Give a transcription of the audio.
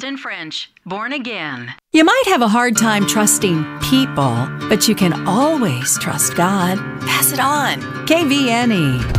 in French. Born again. You might have a hard time trusting people, but you can always trust God. Pass it on. KVNE.